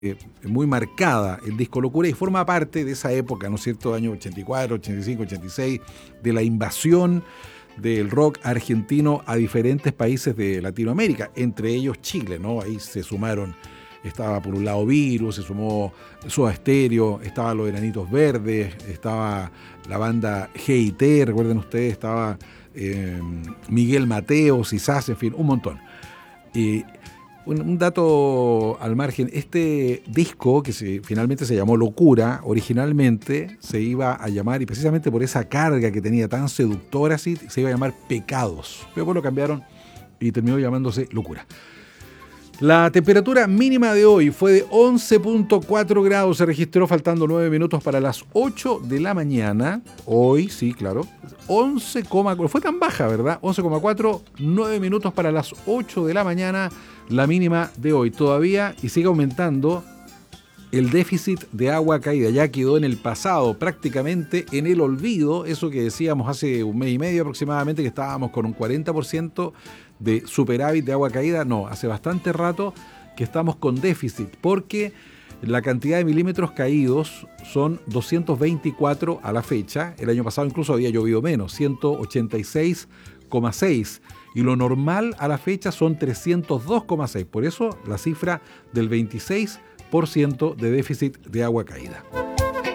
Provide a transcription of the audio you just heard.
muy marcada el disco Locura y forma parte de esa época, ¿no es cierto?, años 84, 85, 86, de la invasión del rock argentino a diferentes países de Latinoamérica, entre ellos Chile, ¿no? Ahí se sumaron, estaba por un lado Virus, se sumó Soda Stereo, estaba Los Enanitos Verdes, estaba la banda G.I.T., recuerden ustedes, estaba Miguel Mateo, Sisás, en fin, un montón. Un dato al margen, este disco que finalmente se llamó Locura, originalmente se iba a llamar, y precisamente por esa carga que tenía tan seductora, así, se iba a llamar Pecados. Luego lo cambiaron y terminó llamándose Locura. La temperatura mínima de hoy fue de 11.4 grados, se registró faltando 9 minutos para las 8 de la mañana. Hoy, sí, claro, 11,4, fue tan baja, ¿verdad? 11,4, 9 minutos para las 8 de la mañana, la mínima de hoy. Todavía, y sigue aumentando, el déficit de agua caída. Ya quedó en el pasado, prácticamente en el olvido. Eso que decíamos hace un mes y medio aproximadamente, que estábamos con un 40% de superávit de agua caída. No, hace bastante rato que estamos con déficit, porque la cantidad de milímetros caídos son 224 a la fecha. El año pasado incluso había llovido menos, 186,6. Y lo normal a la fecha son 302,6. Por eso la cifra del 26% de déficit de agua caída.